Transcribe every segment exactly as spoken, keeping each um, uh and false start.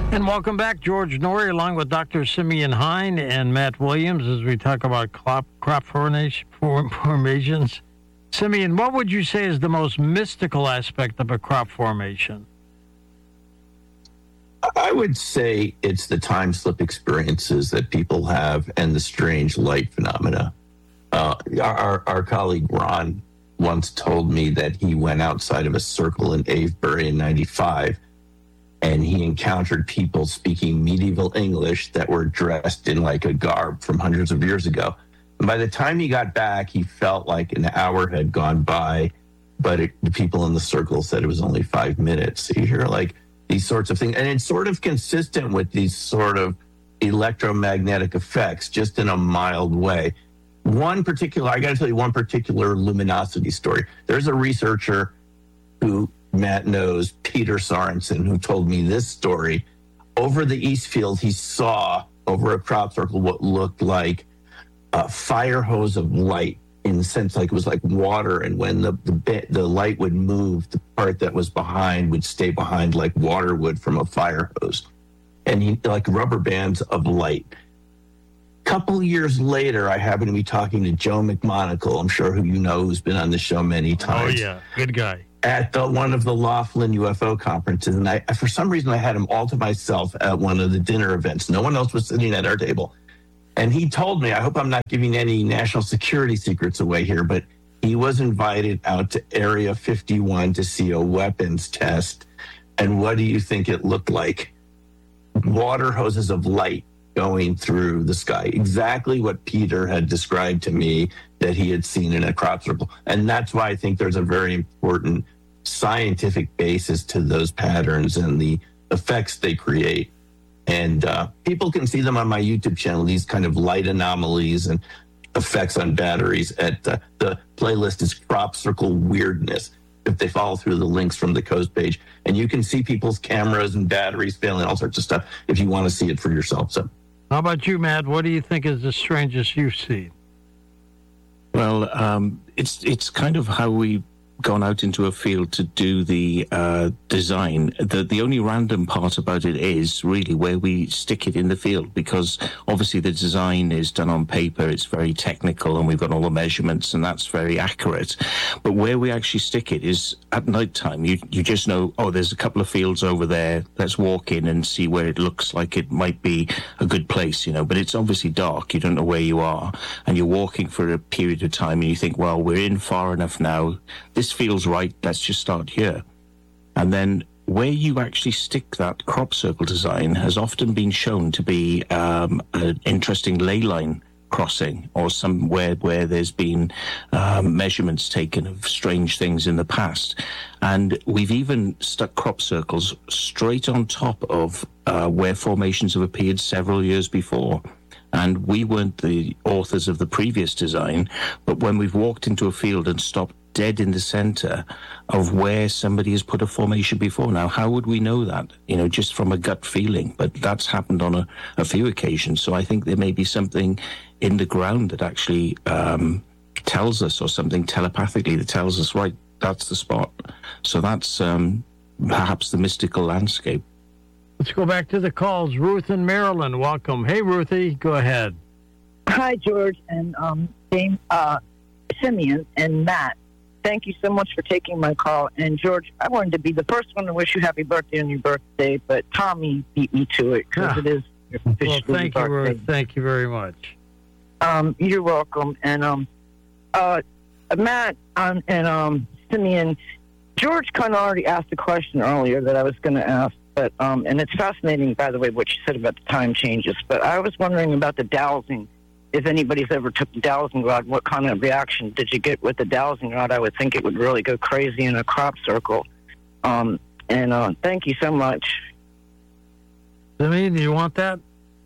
And welcome back, George Noory, along with Doctor Simeon Hein and Matt Williams, as we talk about crop, crop formation, formations. Simeon, what would you say is the most mystical aspect of a crop formation? I would say it's the time slip experiences that people have and the strange light phenomena. Uh, our, our colleague Ron once told me that he went outside of a circle in Avebury in ninety-five, and he encountered people speaking medieval English that were dressed in like a garb from hundreds of years ago. And by the time he got back, he felt like an hour had gone by, but it, the people in the circle said it was only five minutes. So you hear like these sorts of things. And it's sort of consistent with these sort of electromagnetic effects, just in a mild way. One particular, I got to tell you one particular luminosity story. There's a researcher who Matt knows, Peter Sorensen, who told me this story. Over the East Field, he saw over a crop circle what looked like a fire hose of light, in the sense like it was like water. And when the, the the light would move, the part that was behind would stay behind like water would from a fire hose. And he like rubber bands of light. Couple years later, I happened to be talking to Joe McMonagle, I'm sure who you know, who's been on the show many times. Oh, yeah. Good guy. At the, one of the Laughlin U F O conferences. And I, for some reason, I had him all to myself at one of the dinner events. No one else was sitting at our table. And he told me, I hope I'm not giving any national security secrets away here, but he was invited out to Area fifty-one to see a weapons test. And what do you think it looked like? Water hoses of light going through the sky. Exactly what Peter had described to me that he had seen in a crop circle. And that's why I think there's a very important scientific basis to those patterns and the effects they create. And uh, people can see them on my YouTube channel, these kind of light anomalies and effects on batteries. At uh, the playlist is Crop Circle Weirdness, if they follow through the links from the Coast page. And you can see people's cameras and batteries failing, all sorts of stuff, if you want to see it for yourself. So, how about you, Matt? What do you think is the strangest you've seen? Well, um, it's it's kind of how we gone out into a field to do the uh, design. The the only random part about it is really where we stick it in the field, because obviously the design is done on paper, it's very technical, and we've got all the measurements, and that's very accurate. But where we actually stick it is at night time. You, you just know, oh, there's a couple of fields over there, let's walk in and see where it looks like it might be a good place, you know. But it's obviously dark, you don't know where you are, and you're walking for a period of time, and you think, well, we're in far enough now, this feels right, let's just start here. And then where you actually stick that crop circle design has often been shown to be um, an interesting ley line crossing, or somewhere where there's been um, measurements taken of strange things in the past. And we've even stuck crop circles straight on top of uh, where formations have appeared several years before. And we weren't the authors of the previous design, but when we've walked into a field and stopped dead in the center of where somebody has put a formation before. Now, how would we know that? You know, just from a gut feeling, but that's happened on a, a few occasions. So I think there may be something in the ground that actually um, tells us, or something telepathically that tells us, right, that's the spot. So that's um, perhaps the mystical landscape. Let's go back to the calls. Ruth in Maryland, welcome. Hey, Ruthie, go ahead. Hi, George and um, James, uh, Simeon and Matt. Thank you so much for taking my call. And, George, I wanted to be the first one to wish you happy birthday on your birthday, but Tommy beat me to it because ah. it is your official Well, thank birthday. you, Ruth. Thank you very much. Um, you're welcome. And, um, uh, Matt um, and um, Simeon, George kind of already asked a question earlier that I was going to ask. But, um, and it's fascinating, by the way, what you said about the time changes. But I was wondering about the dowsing. If anybody's ever took the dowsing rod, what kind of reaction did you get with the dowsing rod? I would think it would really go crazy in a crop circle. Um, and uh, thank you so much. Simeon, do you want that?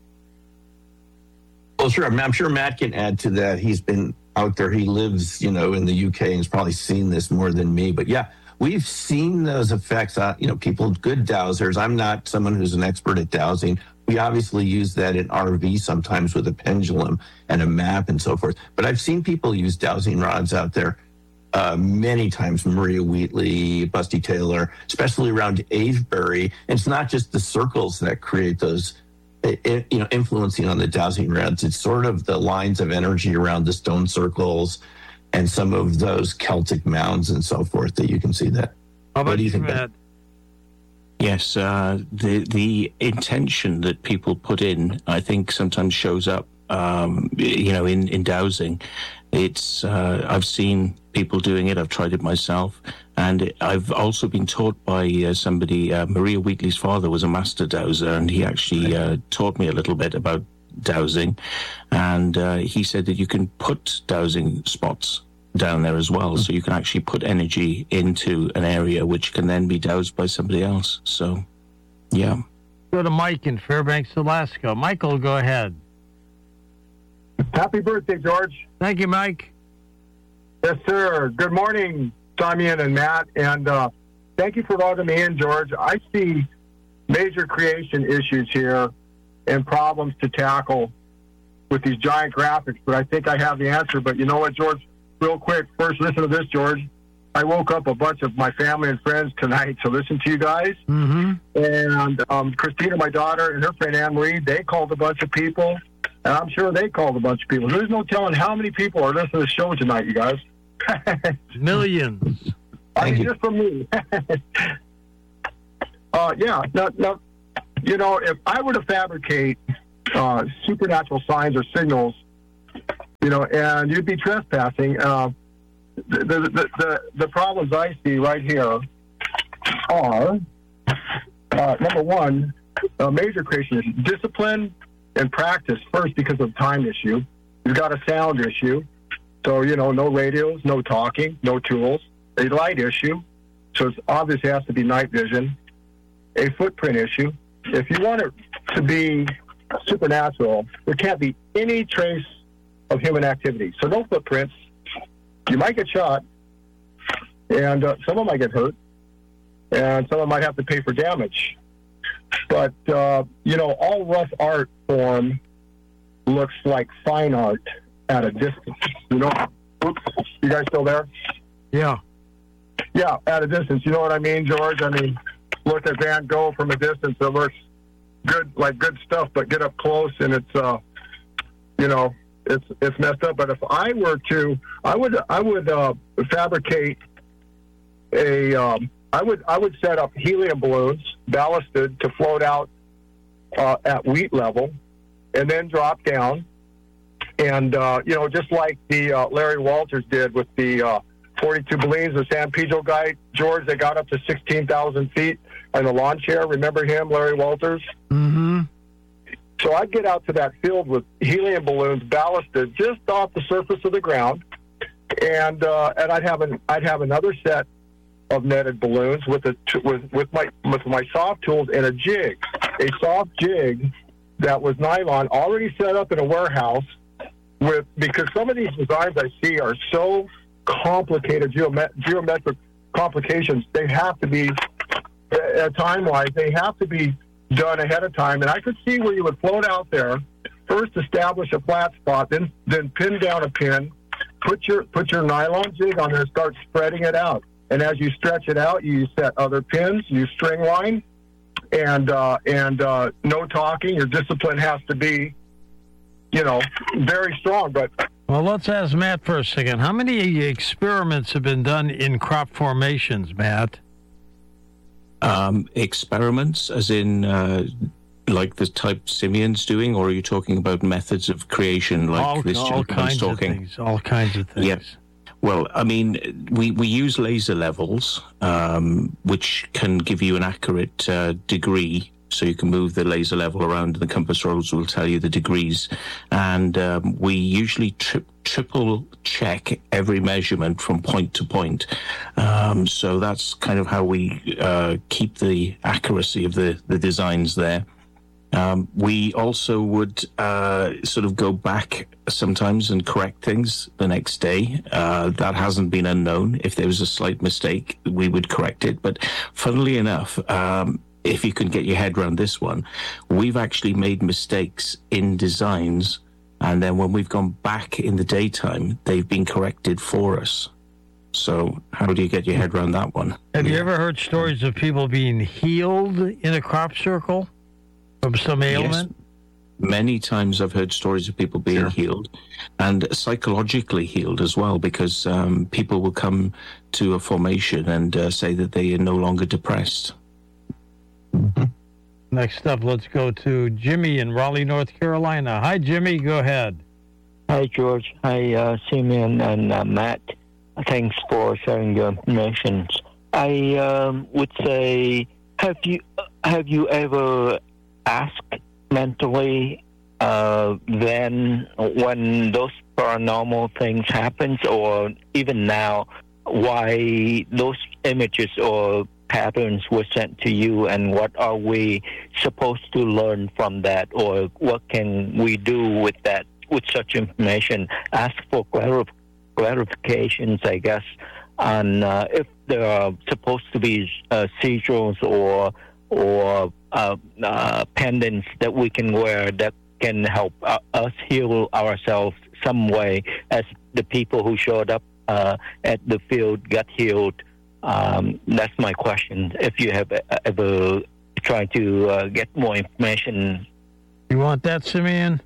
Well, sure. I'm, I'm sure Matt can add to that. He's been out there. He lives, you know, in the U K and has probably seen this more than me. But yeah, we've seen those effects on, you know, people, good dowsers. I'm not someone who's an expert at dowsing. We obviously use that in R V sometimes with a pendulum and a map and so forth. But I've seen people use dowsing rods out there. uh, many times Maria Wheatley, Busty Taylor, especially around Avebury. It's not just the circles that create those, it, you know, influencing on the dowsing rods. It's sort of the lines of energy around the stone circles and some of those Celtic mounds and so forth that you can see that. How about what do you you, think? Matt? Yes, uh, the the intention that people put in, I think, sometimes shows up. Um, you know, in, in dowsing, it's uh, I've seen people doing it. I've tried it myself, and I've also been taught by uh, somebody. Uh, Maria Wheatley's father was a master dowser, and he actually uh, taught me a little bit about dowsing. And uh, he said that you can put dowsing spots down there as well, so you can actually put energy into an area which can then be doused by somebody else. So, yeah. Go to Mike in Fairbanks, Alaska. Michael, go ahead. Happy birthday, George. Thank you, Mike. Yes, sir. Good morning, Simeon and Matt. And uh, thank you for welcoming me in, George. I see major creation issues here and problems to tackle with these giant graphics, but I think I have the answer. But you know what, George? Real quick, first listen to this, George. I woke up a bunch of my family and friends tonight to listen to you guys. Mm-hmm. And um, Christina, my daughter, and her friend Anne-Marie, they called a bunch of people. And I'm sure they called a bunch of people. There's no telling how many people are listening to the show tonight, you guys. Millions. I Thank mean, you. just from me. uh, yeah. No, no, you know, if I were to fabricate uh, supernatural signs or signals, you know, and you'd be trespassing, uh, the, the, the, the, the problems I see right here are, uh, number one, a major creation is discipline and practice first because of time issue. You've got a sound issue. So, you know, no radios, no talking, no tools. A light issue. So it's obvious it has to be night vision. A footprint issue. If you want it to be supernatural, there can't be any trace of human activity. So no footprints. You might get shot, and uh, someone might get hurt, and someone might have to pay for damage. But, uh, you know, all rough art form looks like fine art at a distance. You know, oops, you guys still there? Yeah. Yeah, at a distance. You know what I mean, George? I mean, look at Van Gogh from a distance. It looks good, like good stuff, but get up close and it's, uh, you know, it's it's messed up. But if I were to, I would I would uh, fabricate a. Um, I would I would set up helium balloons ballasted to float out uh, at wheat level, and then drop down, and uh, you know, just like the uh, Larry Walters did with the uh, forty-two balloons, the San Pedro guy, George. They got up to sixteen thousand feet in a lawn chair. Remember him, Larry Walters? Mm-hmm. So I'd get out to that field with helium balloons ballasted just off the surface of the ground, and uh, and I'd have an I'd have another set of netted balloons with a with with my with my soft tools and a jig, a soft jig that was nylon, already set up in a warehouse. With because some of these designs I see are so complicated, geomet- geometric complications, they have to be uh, time wise. They have to be done ahead of time, and I could see where you would float out there, first establish a flat spot, then then pin down a pin, put your put your nylon jig on there, and start spreading it out. And as you stretch it out, you set other pins, you string line, and uh, and uh, no talking. Your discipline has to be, you know, very strong. But Well, let's ask Matt for a second. How many experiments have been done in crop formations, Matt? Um, experiments, as in uh, like the type Simeon's doing, or are you talking about methods of creation like all, this all gentleman's kinds talking? of things. All kinds of things. Yep. Well, I mean, we, we use laser levels, um, which can give you an accurate uh, degree. So you can move the laser level around, and the compass rods will tell you the degrees. And um, we usually tri- triple check every measurement from point to point. Um, so that's kind of how we uh, keep the accuracy of the, the designs there. Um, we also would uh, sort of go back sometimes and correct things the next day. Uh, that hasn't been unknown. If there was a slight mistake, we would correct it. But funnily enough, um, if you can get your head around this one, we've actually made mistakes in designs, and then when we've gone back in the daytime, they've been corrected for us. So how do you get your head around that one? Have you ever heard stories of people being healed in a crop circle from some ailment? Yes. Many times I've heard stories of people being Sure. healed and psychologically healed as well, because um, people will come to a formation and uh, say that they are no longer depressed. Next up, let's go to Jimmy in Raleigh, North Carolina. Hi, Jimmy. Go ahead. Hi, George. Hi, uh, Simeon and uh, Matt. Thanks for sharing your information. I um, would say, have you have you ever asked mentally uh, then when those paranormal things happen, or even now, why those images or patterns were sent to you, and what are we supposed to learn from that, or what can we do with that, with such information? Ask for clarif- clarifications, I guess, on uh, if there are supposed to be uh, sigils or or uh, uh, pendants that we can wear that can help uh, us heal ourselves some way, as the people who showed up uh, at the field got healed. Um, that's my question. If you have ever tried to uh, get more information. You want that, Simeon?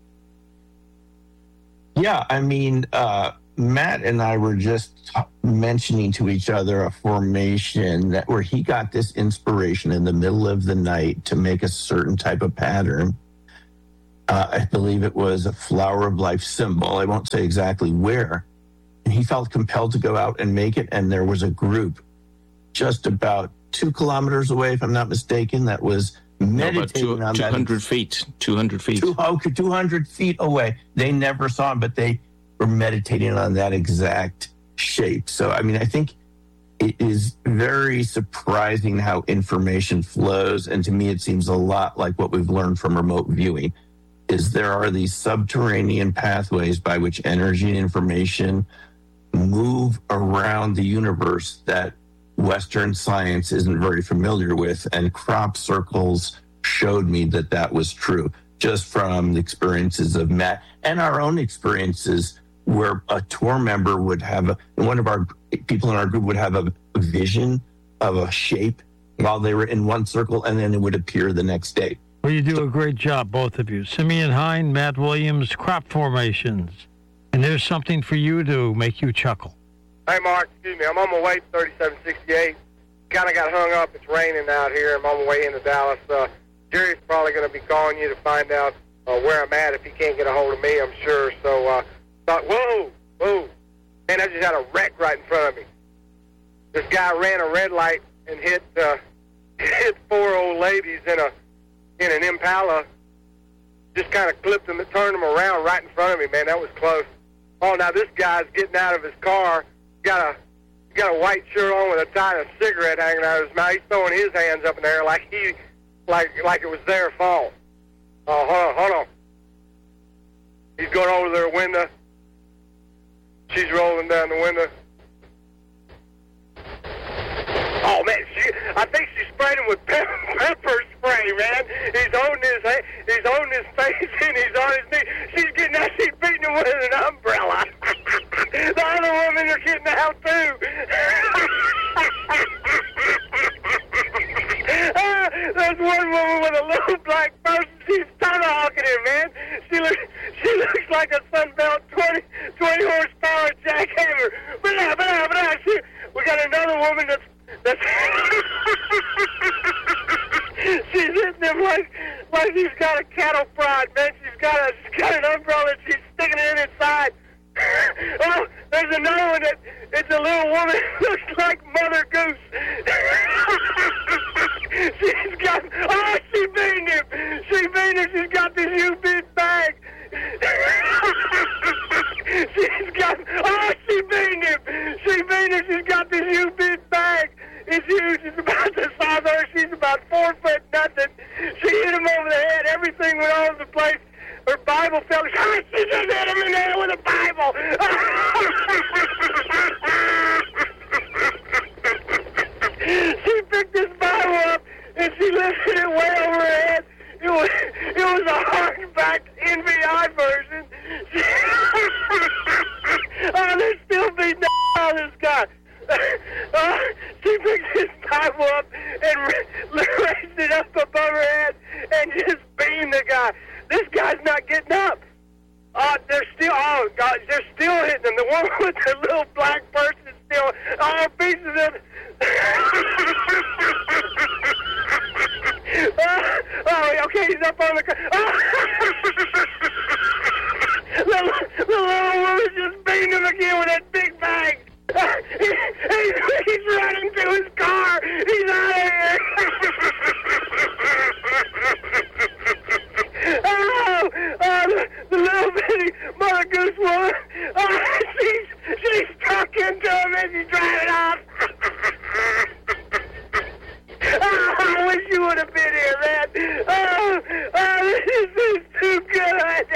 Yeah, I mean, uh, Matt and I were just t- mentioning to each other a formation that where he got this inspiration in the middle of the night to make a certain type of pattern. Uh, I believe it was a flower of life symbol. I won't say exactly where. And he felt compelled to go out and make it. And there was a group just about two kilometers away, if I'm not mistaken, that was meditating no, on two, that. two hundred feet. two hundred feet. Two, okay, two hundred feet away. They never saw him, but they were meditating on that exact shape. So, I mean, I think it is very surprising how information flows. And to me, it seems a lot like what we've learned from remote viewing, is there are these subterranean pathways by which energy and information move around the universe that Western science isn't very familiar with. And crop circles showed me that that was true, just from the experiences of Matt and our own experiences, where a tour member would have a, one of our people in our group would have a, a vision of a shape while they were in one circle, and then it would appear the next day. Well, you do a great job, both of you. Simeon Hine, Matt Williams, crop formations. And there's something for you to make you chuckle. Hey, Mark, excuse me. I'm on my way to thirty-seven sixty-eight. Kind of got hung up. It's raining out here. I'm on my way into Dallas. Uh, Jerry's probably going to be calling you to find out uh, where I'm at if he can't get a hold of me, I'm sure. So, uh, thought, whoa, whoa. Man, I just had a wreck right in front of me. This guy ran a red light and hit uh, hit four old ladies in a in an Impala. Just kind of clipped them and turned them around right in front of me, man. That was close. Oh, now this guy's getting out of his car. Got a got a white shirt on with a tiny cigarette hanging out of his mouth. He's throwing his hands up in the air like he like like it was their fault. Oh, hold on, hold on. He's going over their window. She's rolling down the window. Oh man, she, I think she sprayed him with pepper, pepper spray, man. He's holding his he's holding his face and he's on his knee. She's getting out, she's beating him with an umbrella. The other women are getting out too. uh, there's one woman with a little black person. She's tomahawking him, man. She looks she looks like a Sunbelt twenty, twenty horsepower jackhammer. Blah, blah, blah. She, we got another woman that's That's she's hitting him like like he's got a cattle prod, man. She's got a she's got an umbrella and she's sticking it in his side. Oh, there's another one that it's a little woman who looks like Mother Goose. She's got oh she beating him. She beating him, she's got this U-bit bag. She's got oh she beating him. She beating him, she's got this U-bit bag. It's huge. It's about the size of her. She's about four foot nothing. She hit him over the head. Everything went all over the place. Her Bible fell. Oh, she just hit him in the head with a Bible. She picked this Bible up and she lifted it way over her head. It was, it was a hardback N V I version. Oh, they're still beating the Oh, this guy. Uh, she picks his Bible up and raised it up above her head and just beamed the guy. This guy's not getting up. Uh, they're still, oh, God, they're still hitting him. The one with the little black person is still, oh, pieces of him. uh, oh, okay, he's up on the car. the, the little woman just beating him again with that big bag. Uh, he, he's, he's running to his car. He's out of here. oh, oh the, the little bitty Mother Goose woman. Oh, she's, she's stuck into him as he's driving off. oh, I wish you would have been here, man. Oh, oh this is too good.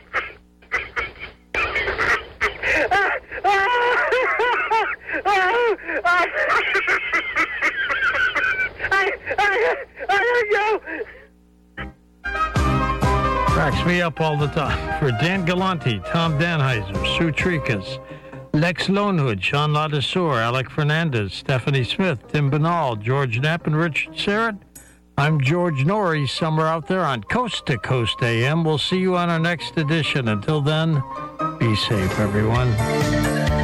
uh, oh, oh, oh. I, I, I gotta go. Cracks me up all the time. For Dan Galante, Tom Danheiser, Sue Trikas, Lex Lonehood, Sean Ladesseur, Alec Fernandez, Stephanie Smith, Tim Banal, George Knapp, and Richard Serrett, I'm George Norrie, somewhere out there on Coast to Coast A M. We'll see you on our next edition. Until then, be safe, everyone.